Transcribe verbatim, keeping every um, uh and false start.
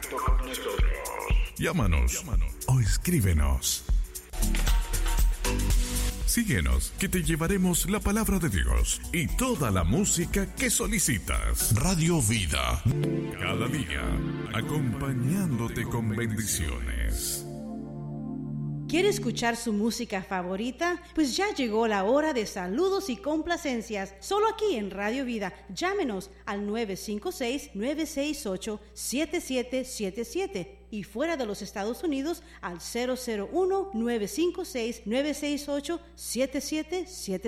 contacto con nosotros. Llámanos, Llámanos o escríbenos. Síguenos, que te llevaremos la palabra de Dios y toda la música que solicitas. Radio Vida, cada día, acompañándote con bendiciones. ¿Quiere escuchar su música favorita? Pues ya llegó la hora de saludos y complacencias, solo aquí en Radio Vida. Llámenos al nueve cinco seis, nueve seis ocho, siete siete siete siete y fuera de los Estados Unidos al cero cero uno, nueve cinco seis, nueve seis ocho, siete siete siete siete.